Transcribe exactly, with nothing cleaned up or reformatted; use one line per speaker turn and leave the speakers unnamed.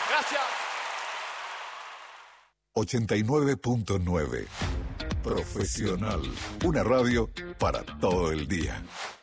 Gracias.
ochenta y nueve punto nueve. Profesional. Una radio para todo el día.